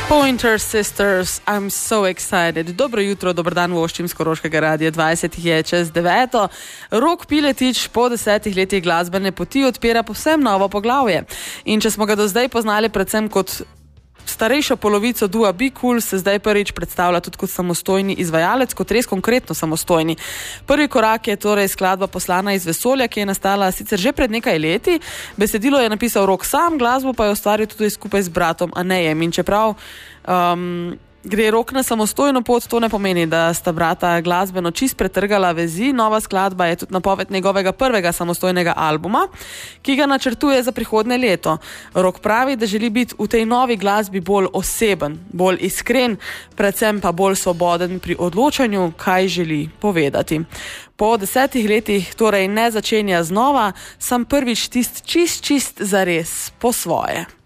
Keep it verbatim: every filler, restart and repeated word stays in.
Pointer Sisters, I'm so excited. Dobro jutro, dober dan, voščim z Koroškega radia, dvajset je čez deveto. Rok Piletič po desetih letih glasbene poti odpira povsem novo poglavje. In če smo ga do zdaj poznali predvsem kot starejšo polovico dua Be Cool, se zdaj prvič predstavlja tudi kot samostojni izvajalec, kot res konkretno samostojni. Prvi korak je torej skladba Poslana iz vesolja, ki je nastala sicer že pred nekaj leti. Besedilo je napisal Rok sam, glasbo pa je ustvaril tudi skupaj z bratom Anejem. In čeprav um, gre Rok na samostojno pot, to ne pomeni, da sta brata glasbeno čist pretrgala vezi. Nova skladba je tudi napoved njegovega prvega samostojnega albuma, ki ga načrtuje za prihodnje leto. Rok pravi, da želi biti v tej novi glasbi bolj oseben, bolj iskren, predvsem pa bolj svoboden pri odločanju, kaj želi povedati. Po desetih letih torej ne začenja znova, sam prvič tist čist, čist zares po svoje.